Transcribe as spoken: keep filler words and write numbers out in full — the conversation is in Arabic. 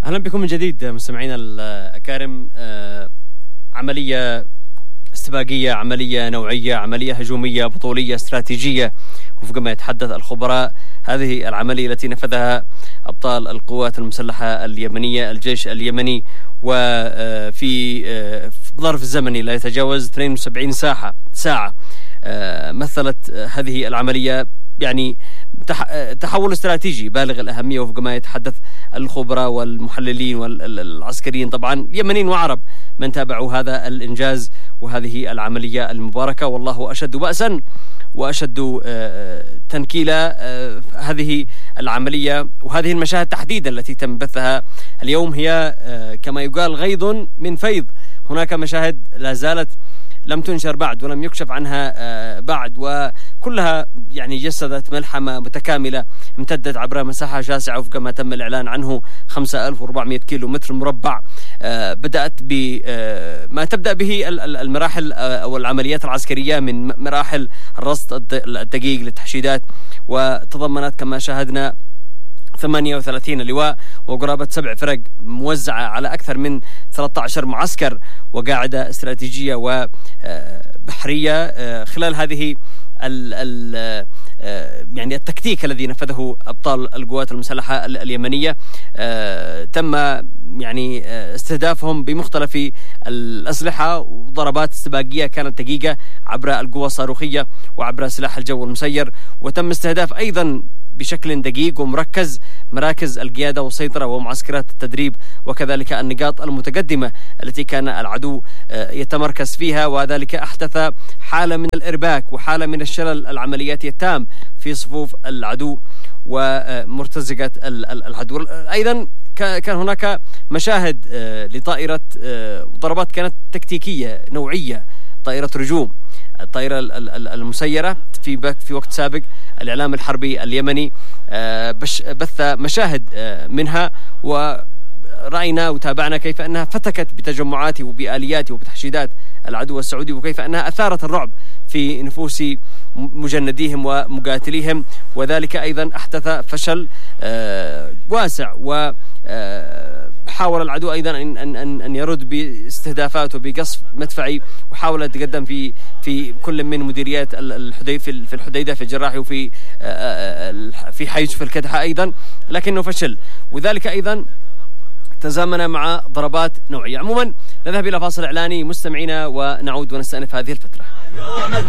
أهلا بكم من جديد مستمعينا الأكارم. عملية استباقية، عملية نوعية، عملية هجومية بطولية استراتيجية وفق ما يتحدث الخبراء. هذه العملية التي نفذها أبطال القوات المسلحة اليمنية، الجيش اليمني، وفي ظرف زمني لا يتجاوز اثنين وسبعين ساعة ساعة مثلت هذه العملية يعني تحول استراتيجي بالغ الأهمية وفق ما يتحدث الخبراء والمحللين والعسكريين، طبعا اليمنيين وعرب من تابعوا هذا الإنجاز وهذه العملية المباركة. والله أشد بأسا وأشد تنكيلا هذه العملية وهذه المشاهد تحديدا التي تم بثها اليوم هي كما يقال غيض من فيض. هناك مشاهد لا زالت لم تنشر بعد ولم يكشف عنها بعد، وكلها يعني جسدت ملحمة متكاملة امتدت عبر مساحة شاسعة وفق ما تم الإعلان عنه خمسة آلاف وأربعمائة كيلو متر مربع. بدأت بما تبدأ به المراحل أو العمليات العسكرية من مراحل الرصد الدقيق للتحشيدات، وتضمنت كما شاهدنا ثمانية وثلاثين لواء وقرابة سبع فرق موزعة على أكثر من ثلاثة عشر معسكر وقاعدة استراتيجية وبحرية. خلال هذه ال ال يعني التكتيك الذي نفذه أبطال القوات المسلحة اليمنية تم يعني استهدافهم بمختلف الأسلحة وضربات استباقية كانت دقيقة عبر القوى الصاروخية وعبر سلاح الجو المسير، وتم استهداف أيضا بشكل دقيق ومركز مراكز القيادة والسيطرة ومعسكرات التدريب وكذلك النقاط المتقدمة التي كان العدو يتمركز فيها، وذلك أحدث حالة من الإرباك وحالة من الشلل العملياتي التام في صفوف العدو ومرتزقة العدو. أيضا كان هناك مشاهد لطائرة وضربات كانت تكتيكية نوعية، طائرة رجوم، الطائرة المسيرة في في وقت سابق الإعلام الحربي اليمني بث مشاهد منها ورأينا وتابعنا كيف أنها فتكت بتجمعات وبآليات وبتحشيدات العدو السعودي وكيف أنها أثارت الرعب في نفوس مجنديهم ومقاتليهم، وذلك أيضا أحدث فشل واسع و حاول العدو أيضا أن أن أن يرد باستهدافات وبقصف مدفعي، وحاول يتقدم في في كل من مديريات الحديدة في الحديدة في الجراح وفي في حيج في الكدحة أيضا، لكنه فشل، وذلك أيضا تزامن مع ضربات نوعية. عموما نذهب إلى فاصل إعلاني مستمعينا ونعود ونستأنف هذه الفترة.